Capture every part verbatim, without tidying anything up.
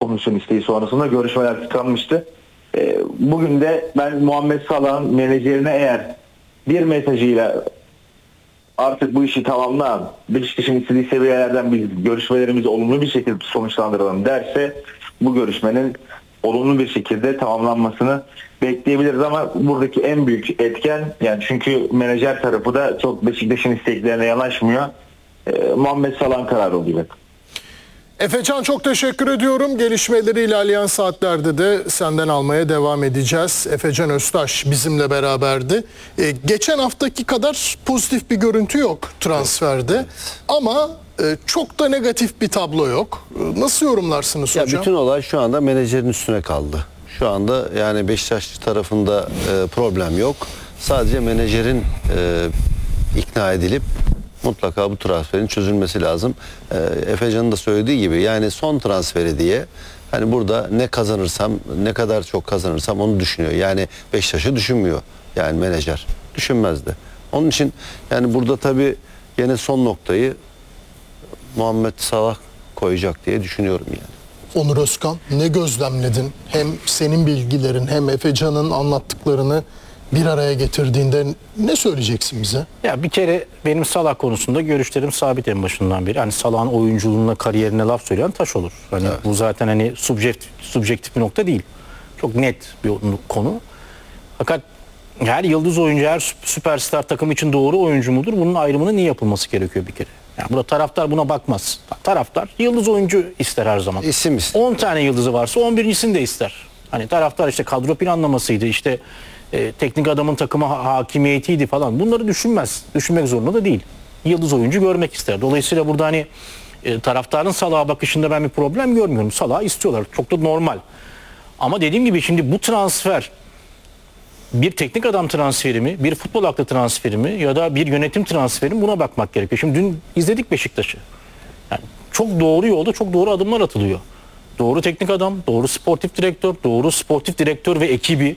komisyon isteği sonrasında görüşmeler tıkanmıştı. E, bugün de ben Muhammed Salah'ın menajerine eğer bir mesajıyla artık bu işi tamamla, Beşiktaş'ın istediği seviyelerden biz görüşmelerimizi olumlu bir şekilde sonuçlandıralım derse bu görüşmenin olumlu bir şekilde tamamlanmasını bekleyebiliriz ama buradaki en büyük etken, yani çünkü menajer tarafı da çok Beşiktaş'ın isteklerine yanaşmıyor. Ee, Muhammed Salah'ın kararı olacak. Efecan, çok teşekkür ediyorum. Gelişmeleri ilerleyen saatlerde de senden almaya devam edeceğiz. Efecan Öztaş bizimle beraberdi. Ee, geçen haftaki kadar pozitif bir görüntü yok transferde. Evet. Ama e, çok da negatif bir tablo yok. E, nasıl yorumlarsınız ya hocam? Bütün olay şu anda menajerin üstüne kaldı. Şu anda yani Beşiktaş tarafında e, problem yok. Sadece menajerin e, ikna edilip mutlaka bu transferin çözülmesi lazım. E, Efecan'ın da söylediği gibi yani son transferi diye hani burada ne kazanırsam, ne kadar çok kazanırsam onu düşünüyor. Yani Beşiktaş'ı düşünmüyor yani menajer. Düşünmezdi. Onun için yani burada tabii yine son noktayı Muhammed Salah koyacak diye düşünüyorum yani. Onur Özkan, ne gözlemledin? Hem senin bilgilerin hem Efecan'ın anlattıklarını bir araya getirdiğinde ne söyleyeceksin bize? Ya bir kere benim Salah konusunda görüşlerim sabit en başından beri. Hani Salah'ın oyunculuğuna, kariyerine laf söyleyen taş olur. Hani evet. Bu zaten hani subjektif, subjektif bir nokta değil. Çok net bir konu. Fakat her yıldız oyuncu, her süperstar takım için doğru oyuncu mudur? Bunun ayrımının niye yapılması gerekiyor bir kere? Yani burada taraftar buna bakmaz. Taraftar yıldız oyuncu ister her zaman. İsim ister. on tane yıldızı varsa on birincisini de ister. Hani taraftar işte kadro planlamasıydı, işte e, teknik adamın takıma ha hakimiyetiydi falan. Bunları düşünmez. Düşünmek zorunda da değil. Yıldız oyuncu görmek ister. Dolayısıyla burada hani e, taraftarın Salah'a bakışında ben bir problem görmüyorum. Salah'ı istiyorlar. Çok da normal. Ama dediğim gibi şimdi bu transfer bir teknik adam transferi mi, bir futbol aklı transferi mi ya da bir yönetim transferi mi, buna bakmak gerekiyor. Şimdi dün izledik Beşiktaş'ı. Yani çok doğru yolda çok doğru adımlar atılıyor. Doğru teknik adam, doğru sportif direktör, doğru sportif direktör ve ekibi,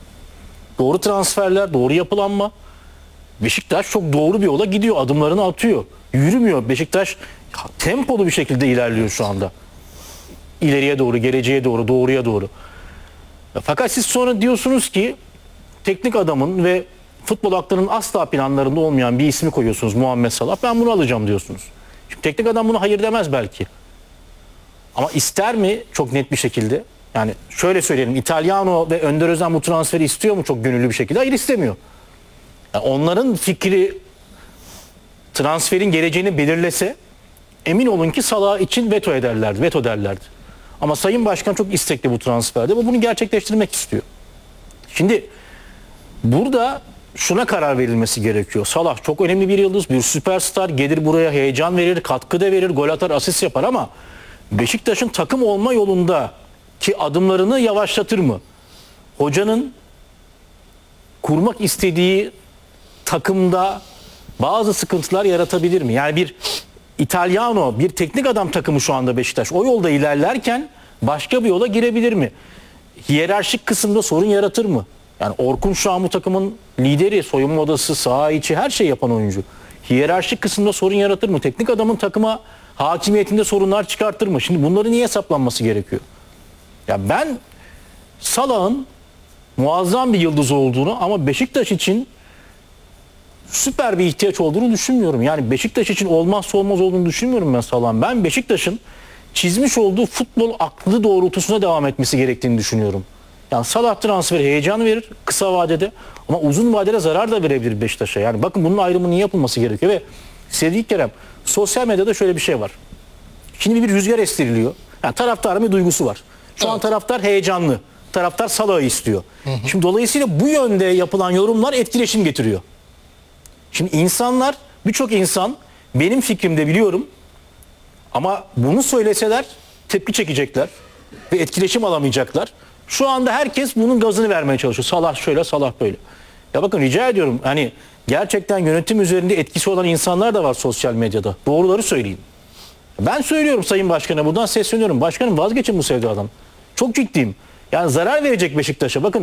doğru transferler, doğru yapılanma. Beşiktaş çok doğru bir yola gidiyor, adımlarını atıyor. Yürümüyor. Beşiktaş tempolu bir şekilde ilerliyor şu anda. İleriye doğru, geleceğe doğru, doğruya doğru. Fakat siz sonra diyorsunuz ki teknik adamın ve futbol aklının asla planlarında olmayan bir ismi koyuyorsunuz, Muhammed Salah. Ben bunu alacağım diyorsunuz. Şimdi teknik adam buna hayır demez belki. Ama ister mi çok net bir şekilde? Yani şöyle söyleyelim, İtalyano ve Önder Özen bu transferi istiyor mu çok gönüllü bir şekilde? Hayır, istemiyor. Yani onların fikri transferin geleceğini belirlese emin olun ki Salah için veto ederlerdi, veto derlerdi. Ama Sayın Başkan çok istekli bu transferde ve bunu gerçekleştirmek istiyor. Şimdi burada şuna karar verilmesi gerekiyor. Salah çok önemli bir yıldız, bir süperstar, gelir buraya heyecan verir, katkı da verir, gol atar, asist yapar ama Beşiktaş'ın takım olma yolunda ki adımlarını yavaşlatır mı? Hocanın kurmak istediği takımda bazı sıkıntılar yaratabilir mi? Yani bir İtalyano, bir teknik adam takımı şu anda Beşiktaş. O yolda ilerlerken başka bir yola girebilir mi? Hiyerarşik kısımda sorun yaratır mı? Yani Orkun şu an bu takımın lideri, soyunma odası, saha içi her şey yapan oyuncu. Hiyerarşik kısımda sorun yaratır mı? Teknik adamın takıma hakimiyetinde sorunlar çıkartır mı? Şimdi bunları niye hesaplanması gerekiyor? Ya ben Salah'ın muazzam bir yıldız olduğunu ama Beşiktaş için süper bir ihtiyaç olduğunu düşünmüyorum. Yani Beşiktaş için olmazsa olmaz olduğunu düşünmüyorum ben Salah'ın. Ben Beşiktaş'ın çizmiş olduğu futbol aklı doğrultusuna devam etmesi gerektiğini düşünüyorum. Yani Salah transferi heyecan verir kısa vadede ama uzun vadede zarar da verebilir Beşiktaş'a. Yani bakın bunun ayrımının yapılması gerekiyor ve sevgili Kerem, sosyal medyada şöyle bir şey var. Şimdi bir rüzgar estiriliyor. Yani taraftarın bir duygusu var. Şu evet. an taraftar heyecanlı. Taraftar Salah'ı istiyor. Hı hı. Şimdi dolayısıyla bu yönde yapılan yorumlar etkileşim getiriyor. Şimdi insanlar, birçok insan benim fikrimde biliyorum ama bunu söyleseler tepki çekecekler ve etkileşim alamayacaklar. Şu anda herkes bunun gazını vermeye çalışıyor. Salah şöyle, Salah böyle. Ya bakın rica ediyorum, hani gerçekten yönetim üzerinde etkisi olan insanlar da var sosyal medyada. Doğruları söyleyin. Ben söylüyorum Sayın Başkan'a, buradan sesleniyorum. Başkanım, vazgeçin bu sevdadan. Çok ciddiyim. Yani zarar verecek Beşiktaş'a. Bakın